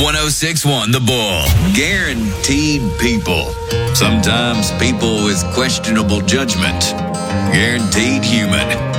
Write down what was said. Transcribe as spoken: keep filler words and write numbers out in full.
one oh six point one The Bull. Guaranteed people. Sometimes people with questionable judgment. Guaranteed human.